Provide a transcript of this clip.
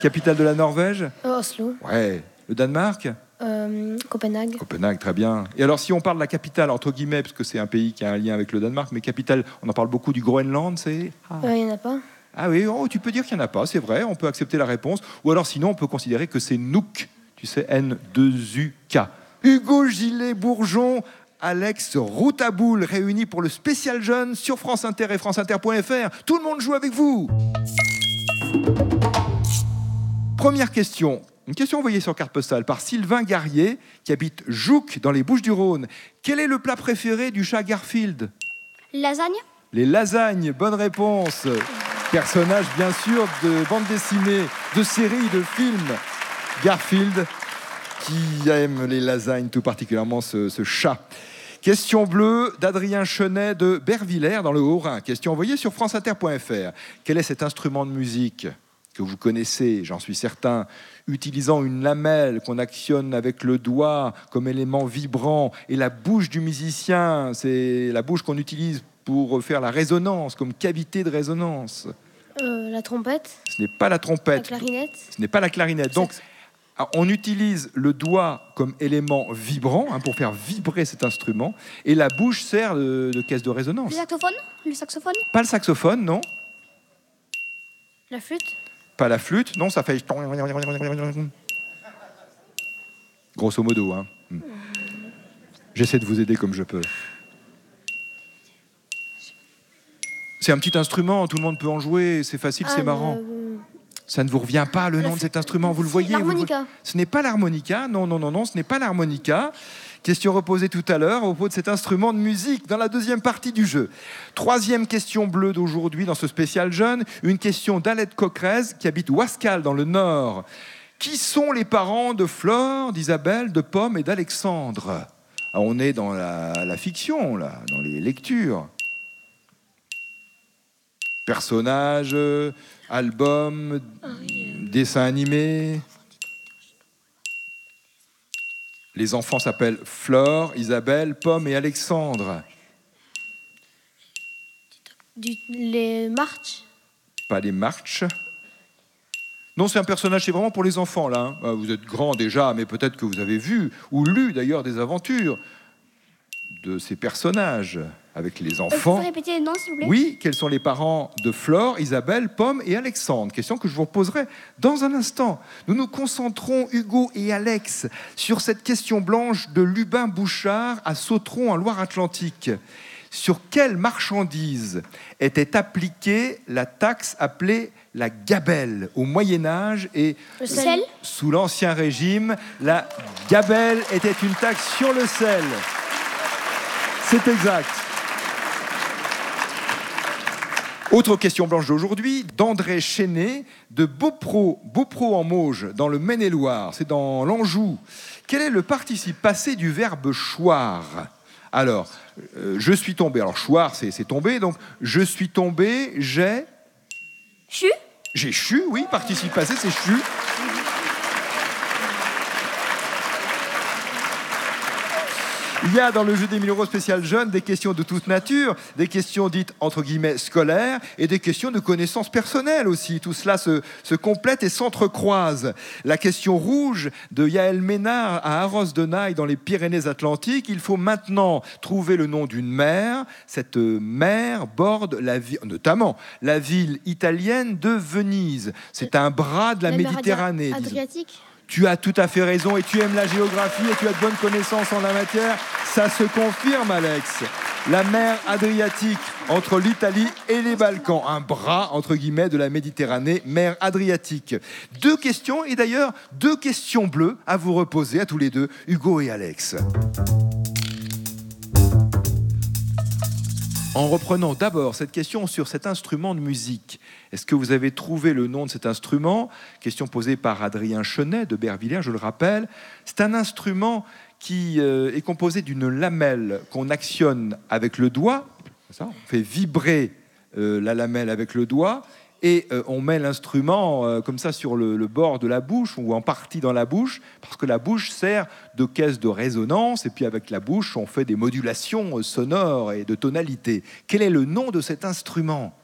Capitale de la Norvège? Oslo. Ouais. Le Danemark? Copenhague. Copenhague, très bien. Et alors, si on parle de la capitale, entre guillemets, parce que c'est un pays qui a un lien avec le Danemark, mais capitale, on en parle beaucoup du Groenland, c'est... Il n'y en a pas. Ah oui, oh, tu peux dire qu'il n'y en a pas, c'est vrai, on peut accepter la réponse. Ou alors, sinon, on peut considérer que c'est Nuuk, tu sais, N2UK. Hugo Gillet-Bourgeon, Alex Routaboul, réunis pour le spécial jeune sur France Inter et franceinter.fr. Tout le monde joue avec vous. Première question. Une question envoyée sur carte postale par Sylvain Garrier, qui habite Jouques, dans les Bouches-du-Rhône. Quel est le plat préféré du chat Garfield? Lasagne. Les lasagnes, bonne réponse. Personnage, bien sûr, de bande dessinée, de séries, de films. Garfield, qui aime les lasagnes, tout particulièrement ce chat. Question bleue d'Adrien Chenet de Bervillers, dans le Haut-Rhin. Question envoyée sur franceinter.fr. Quel est cet instrument de musique que vous connaissez, j'en suis certain, utilisant une lamelle qu'on actionne avec le doigt comme élément vibrant, et la bouche du musicien, c'est la bouche qu'on utilise pour faire la résonance, comme cavité de résonance? La trompette. Ce n'est pas la trompette. La clarinette. Ce n'est pas la clarinette. Donc, on utilise le doigt comme élément vibrant pour faire vibrer cet instrument, et la bouche sert de caisse de résonance. Le saxophone. Le saxophone. Pas le saxophone, non. La flûte. Pas la flûte, non, ça fait... Grosso modo, hein. J'essaie de vous aider comme je peux. C'est un petit instrument, tout le monde peut en jouer, c'est facile, c'est marrant. Ça ne vous revient pas, le nom de cet instrument, vous le voyez? L'harmonica. Ce n'est pas l'harmonica, non, ce n'est pas l'harmonica. Question reposée tout à l'heure au propos de cet instrument de musique dans la deuxième partie du jeu. Troisième question bleue d'aujourd'hui dans ce spécial jeune, une question d'Alette Cocrez qui habite Ouascal dans le Nord. Qui sont les parents de Flore, d'Isabelle, de Pomme et d'Alexandre? On est dans la fiction, là, dans les lectures. Personnages, albums, dessins animés. Les enfants s'appellent Flore, Isabelle, Pomme et Alexandre. Les Marches. Pas les Marches. Non, c'est un personnage, c'est vraiment pour les enfants, là. Vous êtes grand déjà, mais peut-être que vous avez vu, ou lu d'ailleurs, des aventures de ces personnages avec les enfants. Vous pouvez répéter les noms, s'il vous plaît? Oui, quels sont les parents de Flore, Isabelle, Pomme et Alexandre? Question que je vous reposerai dans un instant. Nous nous concentrons, Hugo et Alex, sur cette question blanche de Lubin Bouchard à Sautron, en Loire-Atlantique. Sur quelle marchandise était appliquée la taxe appelée la gabelle au Moyen-Âge et le sel? Sous l'Ancien Régime, la gabelle était une taxe sur le sel. C'est exact. Autre question blanche d'aujourd'hui, d'André Chenet, de Beaupro en Mauges, dans le Maine-et-Loire, c'est dans l'Anjou. Quel est le participe passé du verbe choir? Alors, je suis tombé. Alors, choir, c'est tombé. Donc, je suis tombé, j'ai... Chu? J'ai chu, oui, participe passé, c'est chu. Il y a dans le jeu des 1000 € spécial jeune des questions de toute nature, des questions dites entre guillemets scolaires et des questions de connaissances personnelles aussi. Tout cela se complète et s'entrecroise. La question rouge de Yaël Ménard à Arros-de-Naï dans les Pyrénées-Atlantiques. Il faut maintenant trouver le nom d'une mer. Cette mer borde notamment la ville italienne de Venise. C'est un bras de la Méditerranée. Adriatique. Tu as tout à fait raison et tu aimes la géographie et tu as de bonnes connaissances en la matière. Ça se confirme, Alex. La mer Adriatique entre l'Italie et les Balkans. Un bras, entre guillemets, de la Méditerranée, mer Adriatique. 2 questions et d'ailleurs 2 questions bleues à vous reposer à tous les deux, Hugo et Alex. En reprenant d'abord cette question sur cet instrument de musique, est-ce que vous avez trouvé le nom de cet instrument? Question posée par Adrien Chenet de Bervillers, je le rappelle. C'est un instrument qui est composé d'une lamelle qu'on actionne avec le doigt. Ça, on fait vibrer la lamelle avec le doigt et on met l'instrument comme ça sur le bord de la bouche ou en partie dans la bouche parce que la bouche sert de caisse de résonance et puis avec la bouche on fait des modulations sonores et de tonalité. Quel est le nom de cet instrument?